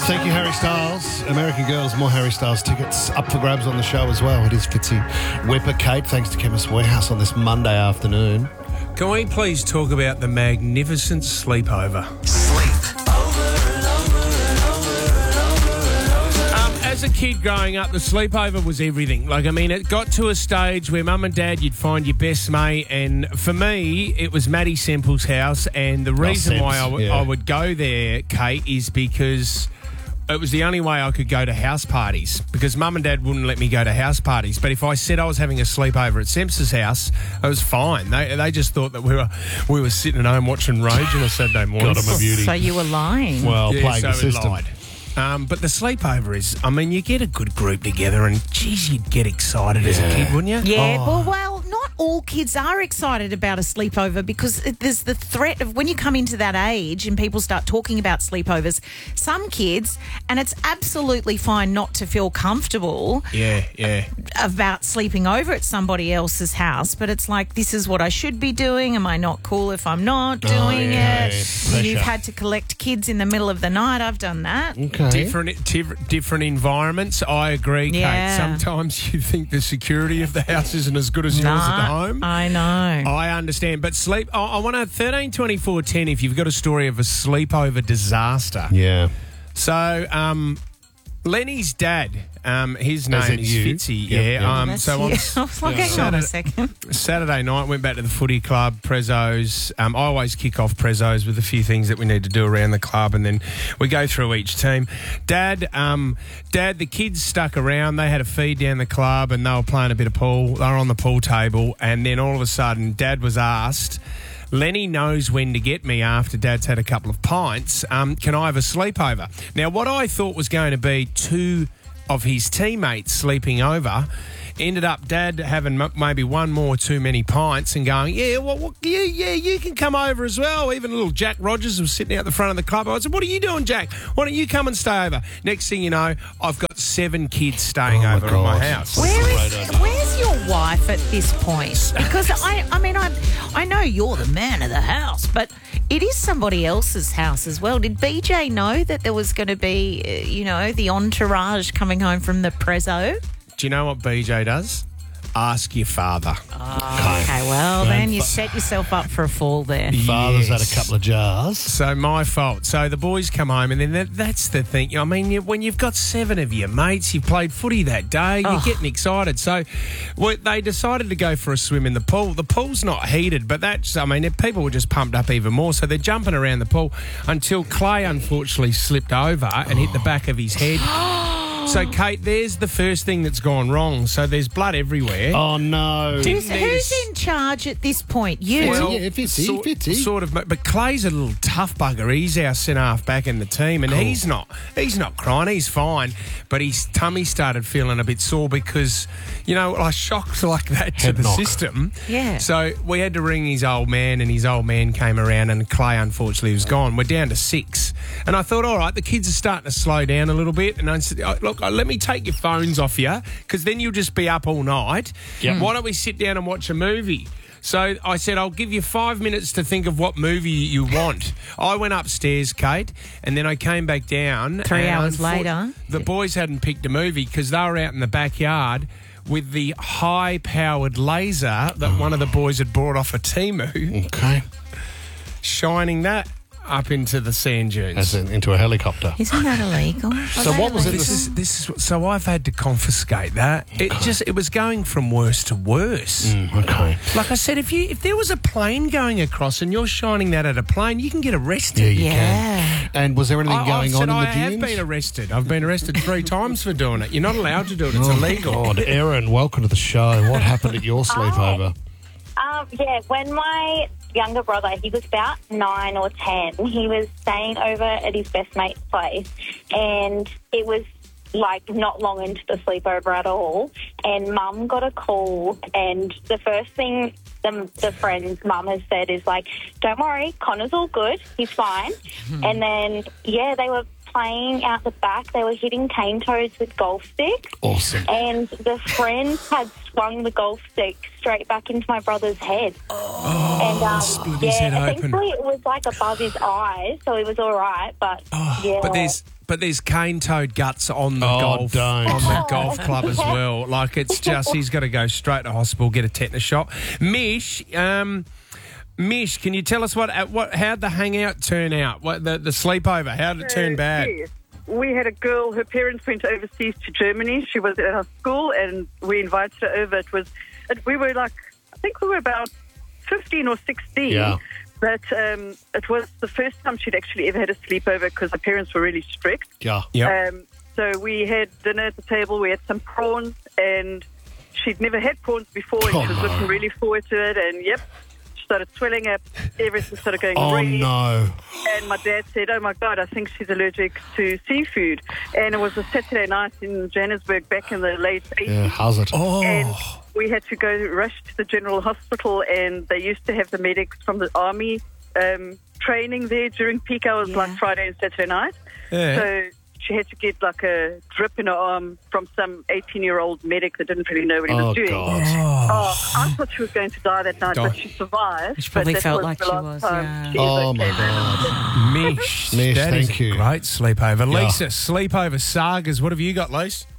Thank you, Harry Styles. American Girls, more Harry Styles tickets up for grabs on the show as well. It is Fitzy Whipper. Kate, thanks to Chemist Warehouse on this Monday afternoon. Can we please talk about the magnificent sleepover? As a kid growing up, the sleepover was everything. It got to a stage where Mum and Dad, you'd find your best mate, and for me, it was Matty Semple's house, and the reason why I would go there, Kate, is because it was the only way I could go to house parties, because Mum and Dad wouldn't let me go to house parties. But if I said I was having a sleepover at Semp's house, it was fine. They just thought that we were sitting at home watching Rage on a Saturday morning. God, I'm a beauty. So you were lying. Well, playing the it system. lied. But the sleepover is, you get a good group together and, geez, you'd get excited as a kid, wouldn't you? Yeah, well, not all kids are excited about a sleepover, because there's the threat of when you come into that age and people start talking about sleepovers, some kids, and it's absolutely fine not to feel comfortable about sleeping over at somebody else's house, but it's like, this is what I should be doing. Am I not cool if I'm not doing it? You've had to collect kids in the middle of the night. I've done that. Okay. Different environments. I agree, Kate. Yeah. Sometimes you think the security of the house isn't as good as yours at home. I know. I understand. But I want to 13 24 10 if you've got a story of a sleepover disaster. Yeah. So, Lenny's dad, his name is Fitzy. That's so you. I was like, hang on a second. Saturday night, went back to the footy club, Prezos. I always kick off Prezos with a few things that we need to do around the club, and then we go through each team. Dad, the kids stuck around. They had a feed down the club, and they were playing a bit of pool. They were on the pool table, and then all of a sudden, Dad was asked, Lenny knows when to get me after Dad's had a couple of pints. Can I have a sleepover? Now, what I thought was going to be two of his teammates sleeping over ended up Dad having maybe one more too many pints and going, you can come over as well. Even little Jack Rogers was sitting out the front of the club. I said, what are you doing, Jack? Why don't you come and stay over? Next thing you know, I've got 7 kids staying over at my house. Where's your wife at this point? Because I know you're the man of the house, but it is somebody else's house as well. Did BJ know that there was going to be, the entourage coming home from the Prezzo? Do you know what BJ does? Ask your father. Oh, okay, well, then you set yourself up for a fall there. Father's had a couple of jars. So my fault. So the boys come home, and then that's the thing. When you've got 7 of your mates, you've played footy that day, you're getting excited. So they decided to go for a swim in the pool. The pool's not heated, but people were just pumped up even more. So they're jumping around the pool until Clay unfortunately slipped over and hit the back of his head. So, Kate, there's the first thing that's gone wrong. So there's blood everywhere. Oh, no. Who's in charge at this point? You? Well, Fitzy. Sort of. But Clay's a little tough bugger. He's our centre-half back in the team, and he's not crying. He's fine. But his tummy started feeling a bit sore because, shocks like that to the system. Yeah. So we had to ring his old man, and his old man came around, and Clay, unfortunately, was gone. We're down to 6. And I thought, all right, the kids are starting to slow down a little bit. And I said, look, let me take your phones off you, because then you'll just be up all night. Yep. Why don't we sit down and watch a movie? So I said, I'll give you 5 minutes to think of what movie you want. I went upstairs, Kate, and then I came back down. 3 hours later. The boys hadn't picked a movie because they were out in the backyard with the high-powered laser that one of the boys had brought off a Temu. Okay. Shining that up into the sand dunes. As into a helicopter. Isn't that illegal? So what was it? So I've had to confiscate that. Okay. It was going from worse to worse. Okay. Like I said, if there was a plane going across and you're shining that at a plane, you can get arrested. Yeah, you can. And was there anything going on in the dunes? I have been arrested. I've been arrested 3 times for doing it. You're not allowed to do it. It's illegal. God, Erin, welcome to the show. What happened at your sleepover? When my younger brother, he was about 9 or 10, he was staying over at his best mate's place, and it was not long into the sleepover at all, and Mum got a call, and the first thing the friend's mum has said is don't worry, Connor's all good, he's fine. And then they were playing out the back. They were hitting cane toads with golf sticks. Awesome. And the friend had swung the golf stick straight back into my brother's head. Split his head open. Thankfully it was above his eyes, so it was all right. But But But there's cane toad guts on the Oh, don't. on the golf club as well. Like, it's just, he's got to go straight to hospital, get a tetanus shot. Mish, Mish, can you tell us how'd the hangout turn out? What the sleepover? How did it turn bad? Yes. We had a girl, her parents went overseas to Germany. She was at our school and we invited her over. We were like, I think we were about 15 or 16. Yeah. But it was the first time she'd actually ever had a sleepover because her parents were really strict. Yeah. Yep. So we had dinner at the table. We had some prawns and she'd never had prawns before and she was looking really forward to it. And, she started swelling up. Everything started going Oh, red. no. And my dad said, oh, my God, I think she's allergic to seafood. And it was a Saturday night in Johannesburg back in the late 80s. Yeah, how's it? Oh. And we had to go rush to the general hospital, and they used to have the medics from the army training there during peak hours, like Friday and Saturday night. Yeah. So she had to get like a drip in her arm from some 18-year-old medic that didn't really know what he was doing. God. Oh, I thought she was going to die that night, but she survived. She probably But that felt was like the she last was, time yeah. she Oh, ever my came God. Mish, Mish, that is thank a you. great sleepover. Yeah. Lisa, sleepover sagas. What have you got, Lisa?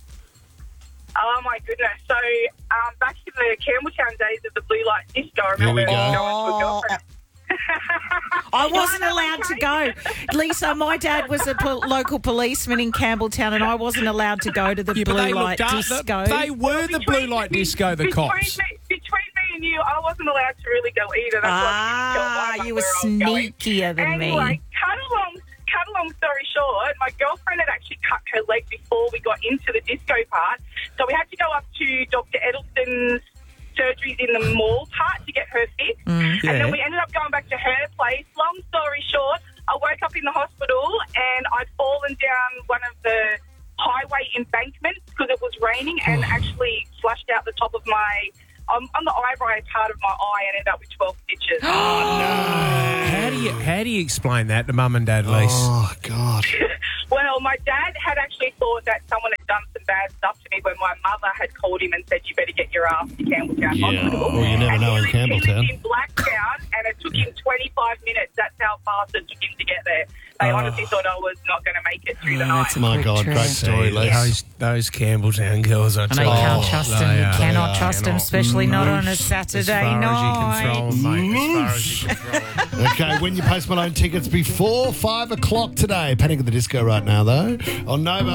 Oh, my goodness. So, back in the Campbelltown days of the blue light disco, I Here we remember go. going to a girlfriend. I wasn't allowed to go. Lisa, my dad was a local policeman in Campbelltown and I wasn't allowed to go to the blue light disco. They were the blue light disco, the cops. Between me and you, I wasn't allowed to really go either. That's why You were where I was going. sneakier than Anyway, me. cut a long story short, my girlfriend had actually cut her leg before we got into the disco part. So we had to go up to Dr. Edelson's surgeries in the mall part to get her fixed. And then we ended up going back to her place. Long story short, I woke up in the hospital and I'd fallen down one of the highway embankments because it was raining and actually flushed out the top of my... on the eyebrow part of my eye and ended up with 12 stitches. How do you explain that to mum and dad, Lisa? Oh, God. Well, my dad had actually thought that someone had done some bad stuff to me when my mother had called him and said, you better get your ass to Campbelltown Hospital. Well, you never And know in He Campbelltown. lived in Blacktown and it took him 25 minutes. That's how fast it took him to get there. They honestly thought I was not going to make it through the night. My God, great story, Lisa. Those Campbelltown girls, I And tell I you. can't trust them. You cannot are. trust them, especially not on a Saturday night. As far as you can throw 'em, mate. As far as you can throw 'em. Okay, win your Post Malone tickets before 5 o'clock today. Panic at the Disco right now, though. On Nova.